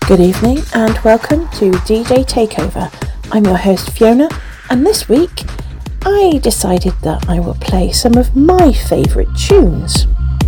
Good evening and welcome to DJ Takeover. I'm your host Fiona, and this week I decided that I will play some of my favourite tunes.